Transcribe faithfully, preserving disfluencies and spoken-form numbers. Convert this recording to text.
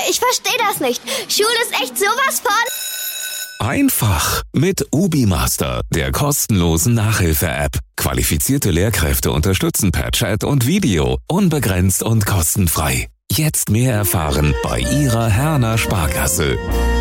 ich verstehe das nicht. Schule ist echt sowas von... Einfach mit UbiMaster, der kostenlosen Nachhilfe-App. Qualifizierte Lehrkräfte unterstützen per Chat und Video, unbegrenzt und kostenfrei. Jetzt mehr erfahren bei Ihrer Herner Sparkasse.